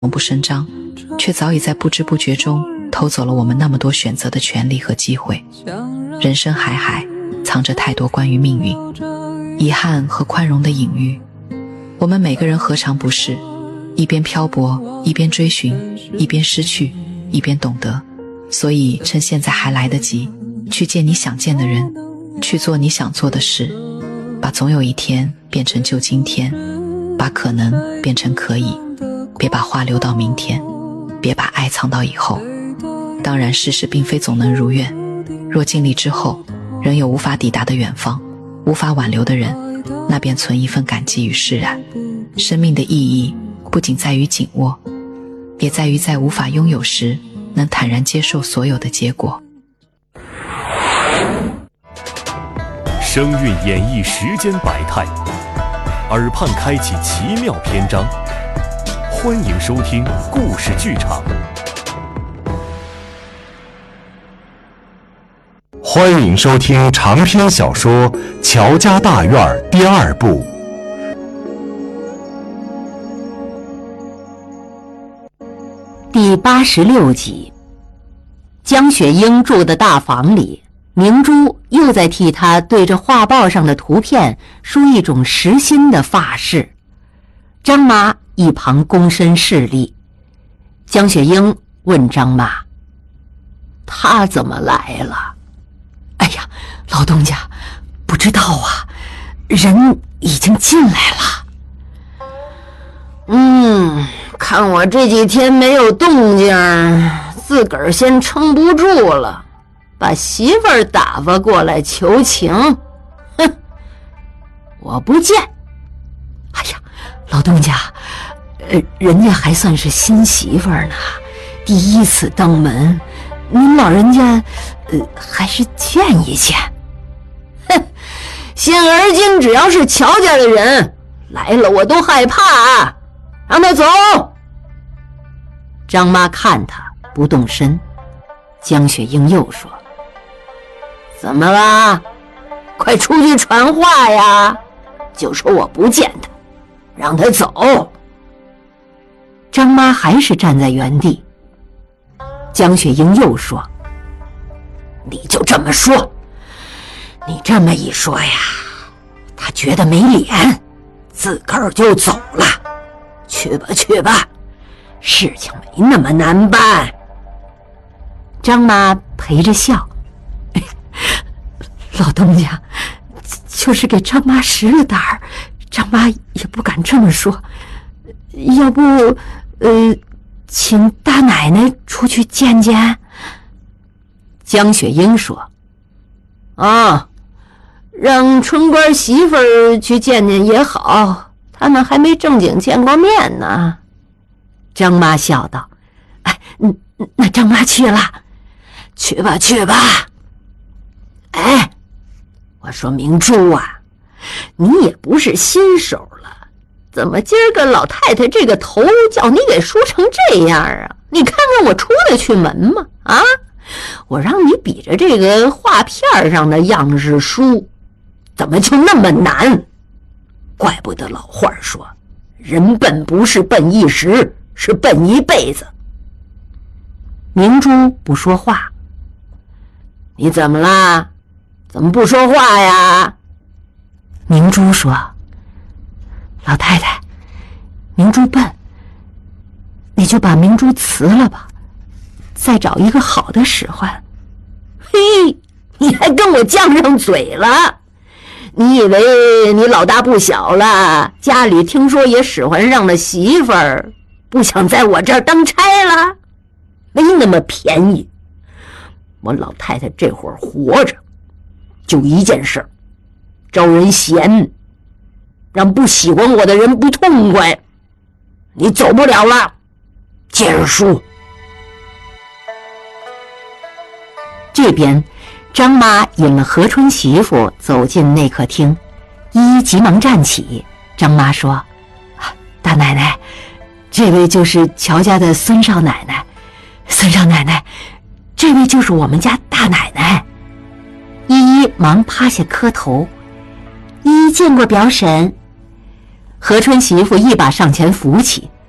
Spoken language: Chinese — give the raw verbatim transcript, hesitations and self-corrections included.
我不声张，却早已在不知不觉中偷走了我们那么多选择的权利和机会。人生海海，藏着太多关于命运、遗憾和宽容的隐喻。我们每个人何尝不是一边漂泊，一边追寻，一边失去，一边懂得。所以趁现在还来得及，去见你想见的人，去做你想做的事，把总有一天变成就今天，把可能变成可以。别把话留到明天，别把爱藏到以后。当然世事并非总能如愿，若尽力之后仍有无法抵达的远方，无法挽留的人，那便存一份感激与释然。生命的意义不仅在于紧握，也在于在无法拥有时能坦然接受所有的结果。 声韵演绎时间百态，耳畔开启奇妙篇章。欢迎收听故事剧场。 欢迎收听长篇小说《乔家大院》第二部。 第八十六集。江雪英住的大房里，明珠又在替她对着画报上的图片梳一种实心的发饰。张妈一旁躬身侍立。江雪英问张妈：“他怎么来了？”“哎呀，老东家，不知道啊，人已经进来了。”“嗯，看我这几天没有动静，自个儿先撑不住了，把媳妇儿打发过来求情。哼，我不见。哎呀，老东家，呃，人家还算是新媳妇儿呢，第一次登门，您老人家，呃，还是见一见。”“哼，现而今只要是乔家的人来了，我都害怕，让他走。”张妈看他不动身，江雪英又说：“怎么啦？快出去传话呀！就说我不见他，让他走。”张妈还是站在原地。江雪英又说：“你就这么说，你这么一说呀，他觉得没脸，自个儿就走了。去吧去吧，事情没那么难办。”张妈陪着笑：“老东家，就是给张妈使了胆儿，张妈也不敢这么说。要不，呃，请大奶奶出去见见。”江雪英说：“啊，让春官媳妇儿去见见也好，他们还没正经见过面呢。”张妈笑道：“哎，那张妈去了，去吧去吧。哎，我说明珠啊，你也不是新手了，怎么今儿个老太太这个头叫你给梳成这样啊？你看看我出得去门吗？啊，我让你比着这个画片上的样式梳，怎么就那么难？怪不得老话说，人笨不是笨一时，是笨一辈子。”明珠不说话。“你怎么啦？怎么不说话呀？”明珠说：“老太太，明珠笨，你就把明珠辞了吧，再找一个好的使唤。”“嘿，你还跟我犟上嘴了？你以为你老大不小了，家里听说也使唤上了媳妇儿，不想在我这儿当差了？没那么便宜。我老太太这会儿活着，就一件事，招人嫌，让不喜欢我的人不痛快。你走不了了，接着梳。”这边张妈引了何春媳妇走进内客厅，依依急忙站起。张妈说：“大奶奶，这位就是乔家的孙少奶奶。孙少奶奶，这位就是我们家大奶奶。”依依忙趴下磕头：“依依见过表婶。”何春媳妇一把上前扶起：“